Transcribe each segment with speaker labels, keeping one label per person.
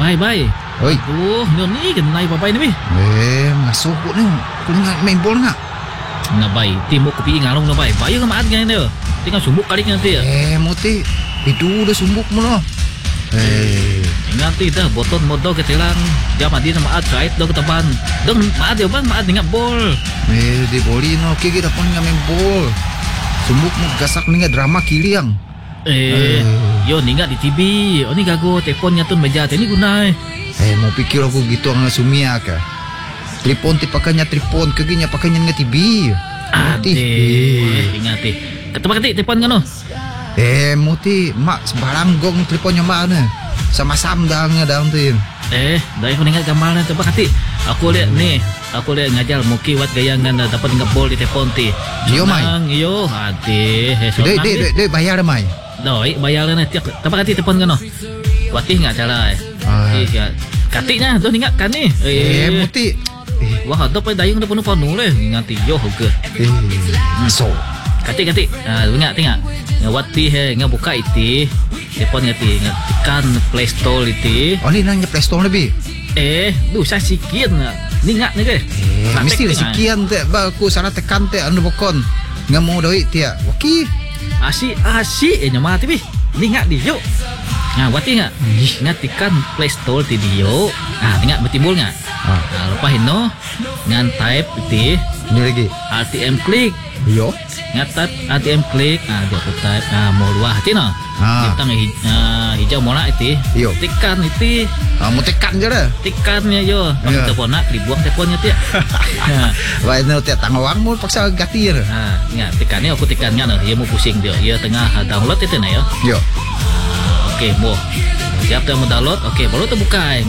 Speaker 1: Bay.
Speaker 2: Oi.
Speaker 1: Ni kenai papai ni.
Speaker 2: Masuk ni. Kau nak main bola nak?
Speaker 1: Na bay, timuk kopi ngalong na bay. Bayo ka maat ganyan dia. Tinggal sumbuk kali nanti.
Speaker 2: Muti. Itu dah sumbuk mo no.
Speaker 1: Nanti dah boton modo ketilang. Jam adi na maat kait do ketaban. Dong maat dia bang maat ingat bol.
Speaker 2: Di boli no kiki dapat main bol. Sumbuk mo gasak ninga drama kiliang.
Speaker 1: Yo ningat di TV. Oh ni gago teleponnya tu meja ni gunai.
Speaker 2: Mau pikir aku gitu ang sumia ka. Telepon ti pakainya telepon kaginya pakainya nga TV.
Speaker 1: Ingati. Ketemu ketik telepon kan no?
Speaker 2: Muti mak sebarang gong teleponnya mak ne. Sama-sama daang tu.
Speaker 1: Dah aku ingat gambar na tebak ketik. Aku lihat ni. Aku lihat ngajar muki wat gayangan dapat ingat bol di telepon ti.
Speaker 2: Yo mai.
Speaker 1: Yo hati.
Speaker 2: Dek bayar mai.
Speaker 1: Doi bayar na tiap. Tebak ketik telepon kan no? Watih enggak cara katiknya tu ingat kan ni.
Speaker 2: Muti.
Speaker 1: Wah, ada pa dayung dah penuh leh. Ngati yo ke.
Speaker 2: So.
Speaker 1: Katik. Ingat tengok. Ngawati ngabuka iti. Telepon ngati ngatikan Play Store iti.
Speaker 2: Oh ni nanya Play Store lebih.
Speaker 1: Saya sikit ni ingat ni ke.
Speaker 2: Mesti sekian te aku salah tekan te anu bokon. Ngamu doi tia. Okey.
Speaker 1: Asyik nyama ti. Ni ingat di yo. Wati enggak? Ngatikan Play Store ti dio. Ingat bertimbul enggak? Lepas no ngan type itu
Speaker 2: ini lagi
Speaker 1: RTM klik
Speaker 2: yo
Speaker 1: ngatat RTM klik dia type mau luah hati no kita hijau mola itu
Speaker 2: yo
Speaker 1: tekan itu
Speaker 2: mau tekan je dah
Speaker 1: tekannya yo teleponnya dibuang teleponnya dia
Speaker 2: wah ini tiap tangawang mau paksa gatir
Speaker 1: ingat tekannya aku tekannya no dia mau pusing dia tengah download itu na yo oke mau siap mau download oke baru terbuka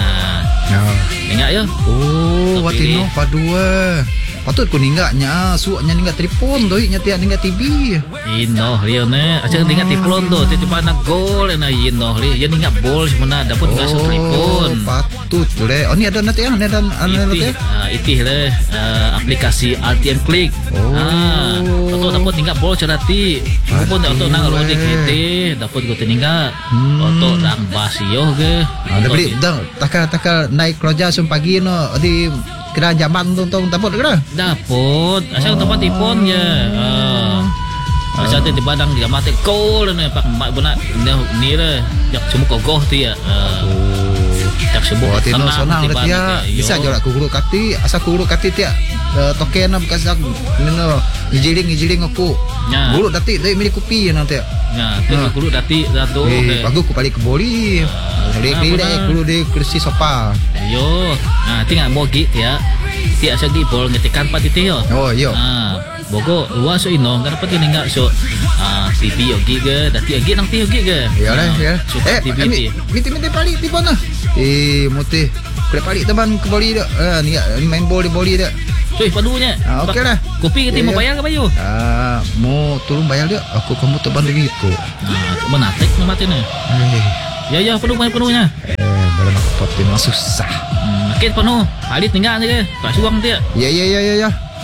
Speaker 1: ingat ya.
Speaker 2: Wati no padua. Patut ku ninggaknya suaknya ninggak telepon doi nya tiak ninggak TV.
Speaker 1: Ino dia ne, aja ninggak telepon do, tiba na gol na ino dia ninggak bol semana dapat ngasih telepon.
Speaker 2: Patut le. Oh ni ada nanti ya, ada nanti.
Speaker 1: Itih le aplikasi RTM Klik. Atau dapat ninggak bol cerati. Pun atau nang lo dikit dapat go ninggak. Atau nang basio ge.
Speaker 2: Ada beli dah takal naik kerja pagi no di kira zaman tong dapat kira
Speaker 1: dapat asal tempat telepon je asal di badang dia mati call ni pak mak benak ni le jak semua kogoh tu ya jak semua
Speaker 2: senang dia bisa jarak ku guru kati asal ku guru kati tiak token na bekas aku no ijiling aku guru dati dari milik kopi nanti
Speaker 1: tu guru dati datu
Speaker 2: bagus ku balik ke boli Lek dulu di kursi sofa.
Speaker 1: Yo, tinggal mogi ya. Tiak segi bol ngetikan pat itu yo.
Speaker 2: Oh yo.
Speaker 1: Bogo luas so ino, kan dapat ini enggak so. TV yogi ge, dati yogi nang yogi ge.
Speaker 2: Ya lah ya.
Speaker 1: TV.
Speaker 2: Miti palik di mana? Muti. Kena palik teman ke boli dak. Ni main bol di boli dak.
Speaker 1: Cuy padunya.
Speaker 2: Okey lah.
Speaker 1: Kopi kita mau bayar ke bayu?
Speaker 2: Mau tolong bayar dak. Aku kamu teban begitu.
Speaker 1: Menatik mati ni. Ya penuhnya.
Speaker 2: Dalam aku pati susah.
Speaker 1: Makin penuh. Alit tinggal je ke? Tak suang dia.
Speaker 2: Ya.